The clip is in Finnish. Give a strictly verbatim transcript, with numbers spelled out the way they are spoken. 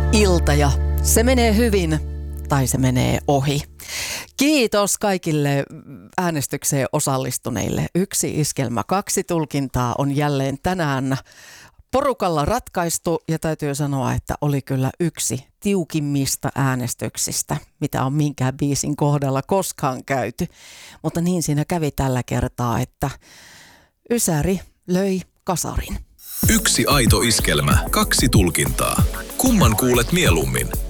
ilta ja se menee hyvin tai se menee ohi. Kiitos kaikille äänestykseen osallistuneille. Yksi iskelmä, kaksi tulkintaa on jälleen tänään porukalla ratkaistu ja täytyy sanoa, että oli kyllä yksi tiukimmista äänestyksistä, mitä on minkään biisin kohdalla koskaan käyty. Mutta niin siinä kävi tällä kertaa, että Ysäri löi kasarin. Yksi aito iskelmä, kaksi tulkintaa. Kumman kuulet mieluummin?